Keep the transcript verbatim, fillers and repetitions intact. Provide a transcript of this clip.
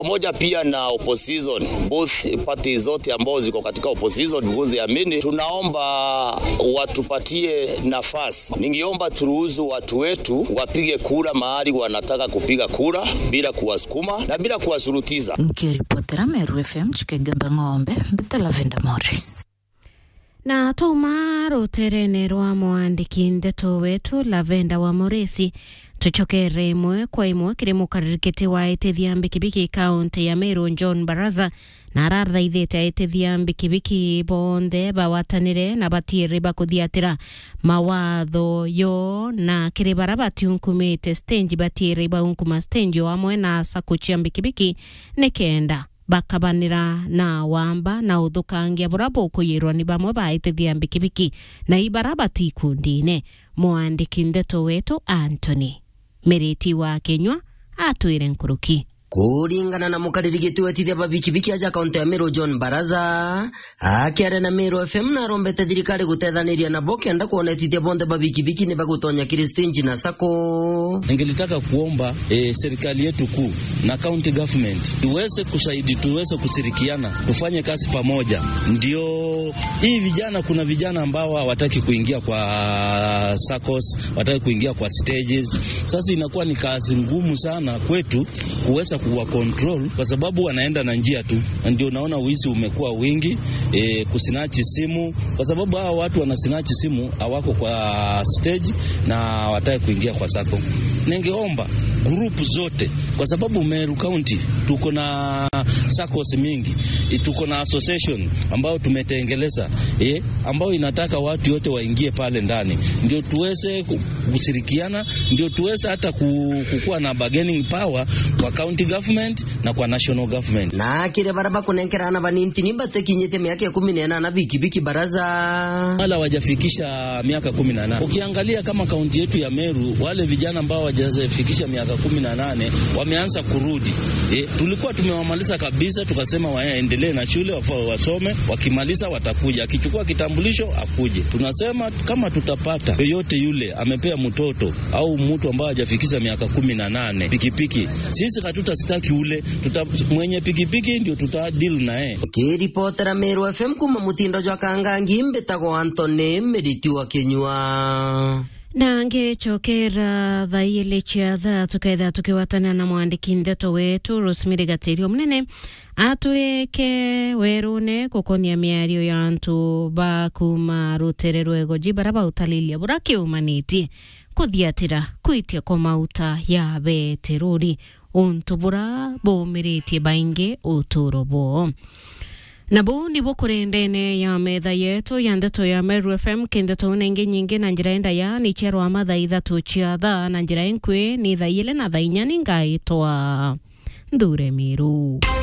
Moja pia na opposition, both parties zote ambao ziko katika opposition because they amini, tunaomba watupatie nafasi. Ningeomba turuhusu watu wetu wapige kura mahali wanataka kupiga kura bila kuwasukuma na bila kuwasurutiza. Mkiripotera Meru F M chikegamba ng'ombe Betela Venda Morris. Na tuma roterene rwa mwandiki ndeto wetu Lavenda wa Moresi tuchokere imwe kwa imwe kiri mukaririkiti wa etithia mbikibiki kaunti ya Meru John Baraza na ararthaithite etithia mbikibiki bonde bawatanire na batire bakuthiatira mawatho yo na kiri barabati unkumite stage batire baunkuma stage amwe na sakuchia mbikibiki nekenda bakabanira na wamba na uthukangia burabo kuyirwa ni bamwe baitithia mbikibiki na ibarabati ikundine. Mwandiki ndeto wetu Anthony Meriti wa Kenywa atwire nkuruki. Kuringana na mukaririgiti wetithia babikibiki aja kaunti ya Meru John Baraza akiare na Meru F M na rombete thirikari gutethaniria na bokenda kuonetithia bonde babikibiki ni bagutonya Kristinji na Sako. Ningelitaka kuomba e, serikali yetu kuu na county government tuweze kusaidia, tuweze kushirikiana, tufanye kazi pamoja. Ndio hii vijana, kuna vijana ambao hawataki kuingia kwa Sakos, hawataki kuingia kwa stages. Sasa inakuwa ni kazi ngumu sana kwetu kuweza kuwa control kwa sababu wanaenda na njia tu. Ndio naona wizi umekuwa wingi, e, kusinachi simu kwa sababu hao watu wanasinachi simu hawako kwa stage na hawataka kuingia kwa sako. Ningeomba group zote kwa sababu Meru County tuko na sakos mingi, e, tuko na association ambao tumetengeleza eh ambao inataka watu wote waingie pale ndani ndio tuweze kushirikiana, ndio tuweze hata kukua na bargaining power kwa county government na kwa national government. Na kire baraba kunenkerana baninti ni batekinyete miaka ya kumi na nane na bikibiki Baraza wala wajafikisha miaka kumi na nane. Ukiangalia kama kaunti yetu ya Meru, wale vijana ambao wajafikisha miaka kumi na nane wameanza kurudi. E, tulikuwa tumewamaliza kabisa, tukasema waendelee na shule wasome, wakimaliza watakuja, akichukua kitambulisho akuje. Tunasema kama tutapata yoyote yule amepea mtoto au mtu ambao hajafikisha miaka kumi na nane pikipiki, sisi hatutasitaki ule, tuta mwenye pikipiki ndio tuta deal naye. Kiripotera Meru F M kuma mutindo jwa Kangangi Mbetago Anthony Meriti wa Kenywa. Na ngechokera thaile chia tha tukaitha tukiwatana na mwandiki ndeto wetu Rosemary Gatirio Mnene atweke werune kukonia miario ya antu bakuma rutere rwego jibaraba utalilia buraki umaniti kuthiatira kuitia kwa mauta ya beteruri untubura bomiritie bainge uturobo. Nabu nibo kurendene ya medha yetu ya ndeto ya Meru F M kendeto unenge nyingi na njira enda ya ni chero amadha idha tuchia dha na njira enkwe ni dha ile na dha inyani nga itoa Ndure Miru.